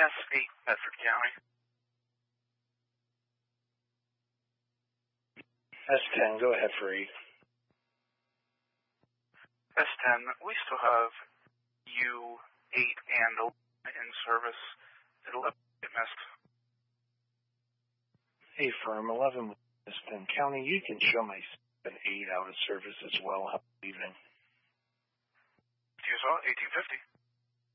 S8, Bedford County. S10, go ahead for 8. S10, we still have U8 and 11 in service. Did 11 get missed? Hey, firm 11 with Penn County. You can show my 8 out of service as well. Have a good evening. DSL 1850.